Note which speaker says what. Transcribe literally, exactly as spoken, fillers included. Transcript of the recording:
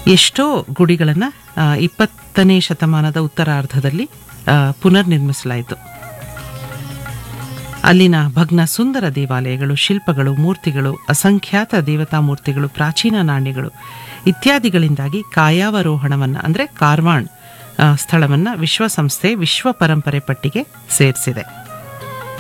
Speaker 1: ಎಷ್ಟೋ ಗುಡಿಗಳನ್ನು ಇಪ್ಪತ್ತನೇ ಶತಮಾನದ ಉತ್ತರಾರ್ಧದಲ್ಲಿ ಪುನರ್ ನಿರ್ಮಿಸಲಾಯಿತು. ಅಲ್ಲಿನ ಭಗ್ನ ಸುಂದರ ದೇವಾಲಯಗಳು, ಶಿಲ್ಪಗಳು, ಮೂರ್ತಿಗಳು, ಅಸಂಖ್ಯಾತ ದೇವತಾ ಮೂರ್ತಿಗಳು, ಪ್ರಾಚೀನ ನಾಣ್ಯಗಳು ಇತ್ಯಾದಿಗಳಿಂದಾಗಿ ಕಾಯಾವರೋಹಣವನ್ನು ಅಂದರೆ ಕಾರ್ವಾಣ್ ಸ್ಥಳವನ್ನು ವಿಶ್ವಸಂಸ್ಥೆ ವಿಶ್ವ ಪರಂಪರೆ ಪಟ್ಟಿಗೆ ಸೇರಿಸಿದೆ.